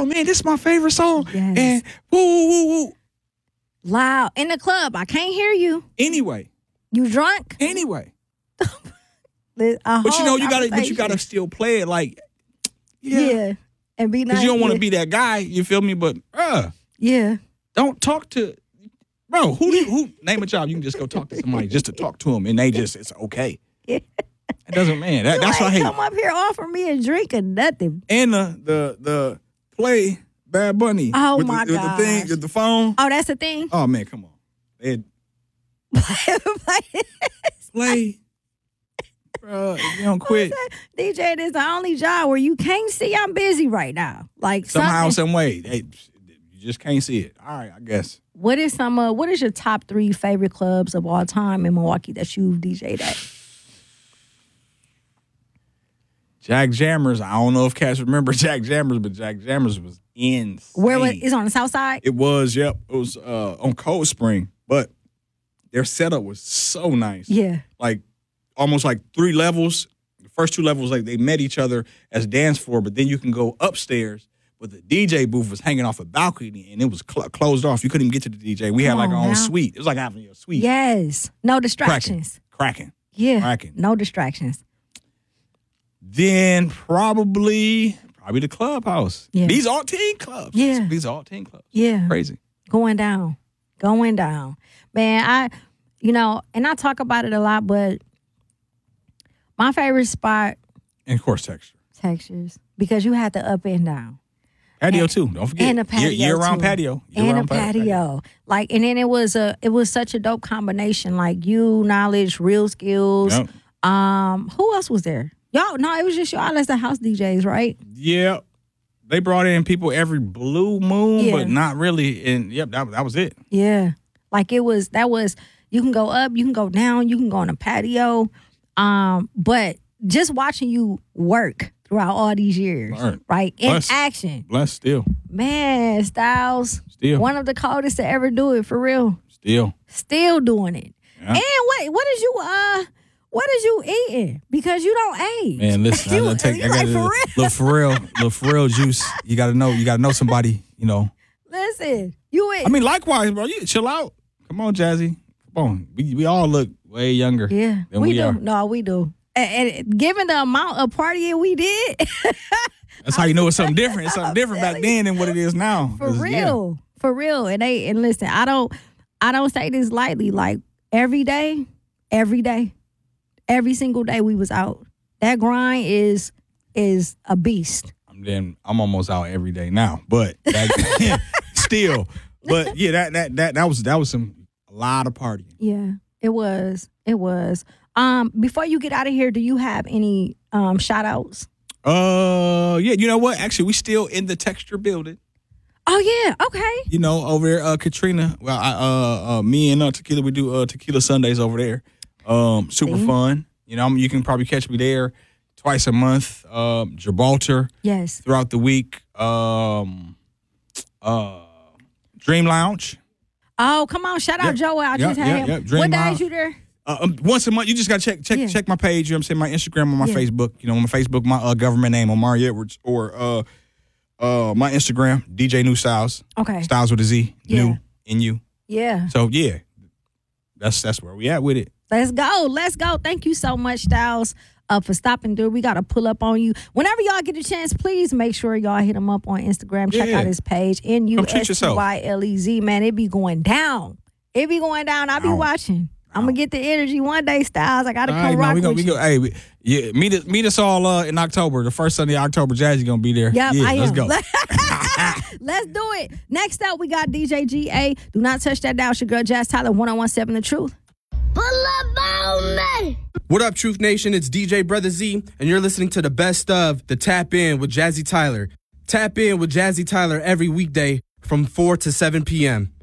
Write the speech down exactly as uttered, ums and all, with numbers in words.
oh man, this is my favorite song. Yes. And woo, woo, woo, woo. Loud. In the club, I can't hear you. Anyway. You drunk? Anyway. A But you know, you gotta, but you conversation. gotta still play it like, Yeah. yeah. And be nice. Because you don't want to yeah. be that guy, you feel me? But, uh, Yeah. don't talk to, bro, who, do you, who, name a job, you can just go talk to somebody just to talk to them, and they just, it's okay. Yeah. It doesn't, man, that, You that's ain't what I hate. come up here offer me a drink or nothing. And the, the, the play Bad Bunny. Oh, with my the, with the thing, gosh. with the phone. Oh, that's the thing? Oh, man, come on. It, play. Bro, if you don't quit. D J, this is the only job where you can't see I'm busy right now. Like Somehow, something- some way. Hey, you just can't see it. All right, I guess. What is some? Uh, what is your top three favorite clubs of all time in Milwaukee that you've D J'd at? Jack Jammers. I don't know if cats remember Jack Jammers, but Jack Jammers was insane. Where was is on the south side? It was, yep. It was uh, on Cold Spring, but their setup was so nice. Yeah. Like almost like three levels. The first two levels, like they met each other as dance floor, but then you can go upstairs. But the D J booth was hanging off a balcony, and it was cl- closed off. You couldn't even get to the D J. We had Come like our on own now. suite. It was like having a suite. Yes. No distractions. Cracking. Yeah. Cracking. No distractions. Then probably probably the clubhouse. Yeah. These all teen clubs. Yeah. These all teen clubs. Yeah. Crazy. Going down. Going down. Man, I, you know, and I talk about it a lot, but my favorite spot, And of course texture. Textures, because you had the up and down. Patio And- too. Don't forget. And a patio Year, year round too. patio. Year And a round pa- patio. Like, and then it was a, it was such a dope combination. Like you, knowledge, real skills. Yep. Um, who else was there? Y'all, no, it was just y'all as the house D Js, right? Yeah. They brought in people every blue moon, Yeah. but not really. And yep, that, that was it. Yeah. Like it was, that was, you can go up, you can go down, you can go on a patio. Um, but just watching you work throughout all these years, Right. right? In Bless. action. Blessed still. Man, Styles, Still. one of the coldest to ever do it, for real. Still. Still doing it. Yeah. And what, what is you, uh, what is you eating? Because you don't age. Man, listen, you, I, I take you I like got for a real. little Pharrell, little Pharrell juice. You gotta know, you gotta know somebody, you know. Listen, you eat. I mean, likewise, bro. You chill out. Come on, Jazzy. Come on. We we all look way younger. yeah, than we, we do. are. No, we do. And, and given the amount of partying we did, That's how you know it's something different. It's something different back then than what it is now. for 'Cause, yeah. real, for real. And they and listen, I don't, I don't say this lightly. Like every day, every day, every single day we was out. That grind is is a beast. I'm then I'm almost out every day now, but back then, still. But yeah, that that that that was that was some a lot of partying. Yeah, it was. It was. Um, before you get out of here, do you have any um shout outs? Uh, yeah. You know what? Actually, we still in the Texture building. Oh yeah, okay. You know, over there, uh, Katrina. Well, I, uh, uh, me and uh, Tequila, we do uh, Tequila Sundays over there. Um, super See? fun. You know, I mean, you can probably catch me there twice a month. Um, Gibraltar Yes. throughout the week. Um, uh, Dream Lounge. Oh, come on, shout out Yep. Joe. I Yep, just yep, had him. yep. Dream What days Lounge. you there? Uh, um, once a month, you just gotta check check Yeah. check my page. You know what I'm saying? My Instagram or my Yeah. Facebook. You know, my Facebook, my uh, government name, Omari Edwards, or uh, uh, my Instagram, D J New Styles. Okay. Styles with a Z. Yeah. New in you. Yeah. So yeah, that's that's where we at with it. Let's go. Let's go. Thank you so much, Styles, uh, for stopping through. We got to pull up on you. Whenever y'all get a chance, please make sure y'all hit him up on Instagram. Check Yeah. out his page. N U Come treat S T yourself. Y L E Z. Man, it be going down. It be going down. I'll be Ow. watching. I'm going to get the energy one day, Styles. I got to All come right, rock man, we go, with we you. go. Hey, we, yeah, meet us, meet us all uh, in October. The first Sunday of October, Jazzy gonna be there. Yep, yeah, I let's am. go. Let's do it. Next up, we got D J G A. Do not touch that down. It's your girl, Jazz Tyler, one oh one seven The Truth. Pull up on me. What up, Truth Nation? It's D J Brother Z, and you're listening to the best of the Tap In with Jazzy Tyler. Tap in with Jazzy Tyler every weekday from four to seven p.m.